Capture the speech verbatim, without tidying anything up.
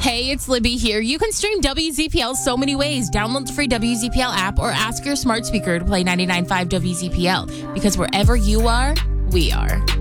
Hey, it's Libby here. You can stream W Z P L so many ways. Download the free W Z P L app or ask your smart speaker to play ninety-nine point five W Z P L. Because wherever you are, we are.